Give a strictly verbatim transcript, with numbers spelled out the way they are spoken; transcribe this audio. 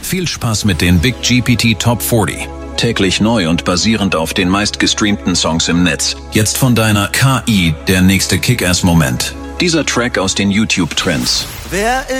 Viel Spaß mit den Big G P T Top vierzig. Täglich neu und basierend auf den meistgestreamten Songs im Netz. Jetzt von deiner K I der nächste Kick-Ass-Moment. Dieser Track aus den YouTube-Trends. Wer